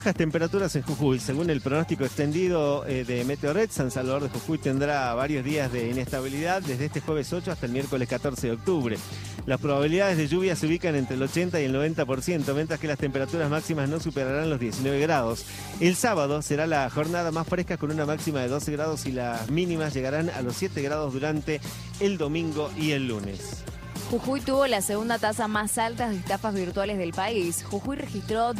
Bajas temperaturas en Jujuy. Según el pronóstico extendido de Meteorred, San Salvador de Jujuy tendrá varios días de inestabilidad desde este jueves 8 hasta el miércoles 14 de octubre. Las probabilidades de lluvia se ubican entre el 80 y el 90%, mientras que las temperaturas máximas no superarán los 19 grados. El sábado será la jornada más fresca con una máxima de 12 grados y las mínimas llegarán a los 7 grados durante el domingo y el lunes. Jujuy tuvo la segunda tasa más alta de estafas virtuales del país. Jujuy registró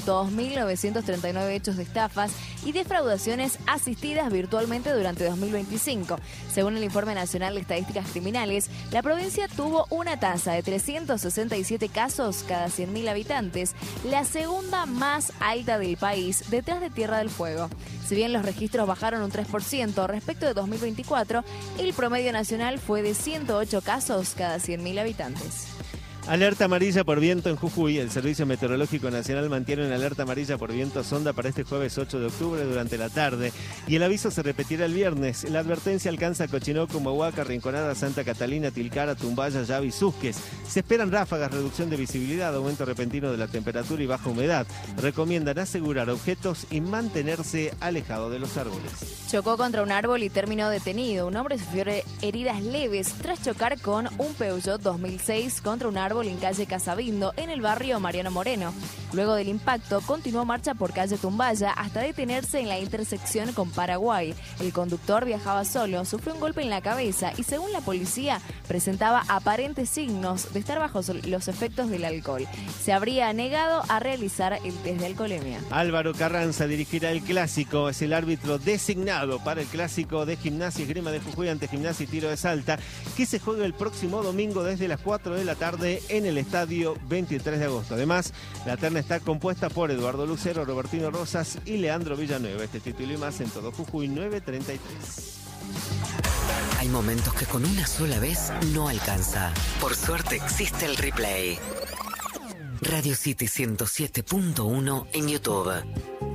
2.939 hechos de estafas y defraudaciones asistidas virtualmente durante 2025. Según el Informe Nacional de Estadísticas Criminales, la provincia tuvo una tasa de 367 casos cada 100.000 habitantes, la segunda más alta del país, detrás de Tierra del Fuego. Si bien los registros bajaron un 3% respecto de 2024, el promedio nacional fue de 108 casos cada 100.000 habitantes. Alerta amarilla por viento en Jujuy. El Servicio Meteorológico Nacional mantiene una alerta amarilla por viento sonda para este jueves 8 de octubre durante la tarde. Y el aviso se repetirá el viernes. La advertencia alcanza Cochinoco, Humahuaca, Rinconada, Santa Catalina, Tilcara, Tumbaya, Yavi y Susques. Se esperan ráfagas, reducción de visibilidad, aumento repentino de la temperatura y baja humedad. Recomiendan asegurar objetos y mantenerse alejado de los árboles. Chocó contra un árbol y terminó detenido. Un hombre sufrió heridas leves tras chocar con un Peugeot 2006 contra un árbol en calle Casabindo, en el barrio Mariano Moreno. Luego del impacto, continuó marcha por calle Tumbaya hasta detenerse en la intersección con Paraguay. El conductor viajaba solo, sufrió un golpe en la cabeza y, según la policía, presentaba aparentes signos de estar bajo los efectos del alcohol. Se habría negado a realizar el test de alcoholemia. Álvaro Carranza dirigirá el clásico. Es el árbitro designado para el clásico de Gimnasia y Esgrima de Jujuy ante Gimnasia y Tiro de Salta, que se juega el próximo domingo desde las 4 de la tarde en el estadio 23 de agosto. Además, la terna está compuesta por Eduardo Lucero, Robertino Rosas y Leandro Villanueva. Este título y más en Todo Jujuy 933. Hay momentos que con una sola vez no alcanza. Por suerte existe el replay. Radio City 107.1 en YouTube.